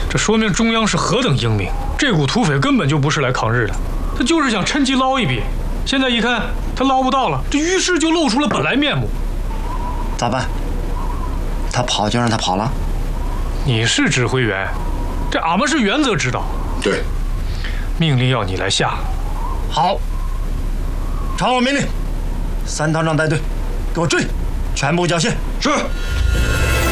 这说明中央是何等英明。这股土匪根本就不是来抗日的，他就是想趁机捞一笔。现在一看他捞不到了，这于是就露出了本来面目。 咋办？他跑就让他跑了？ 你是指挥员，这俺们是原则指导。 对， 命令要你来下。 好，传我命令，3团长带队，给我追，全部交线。 是。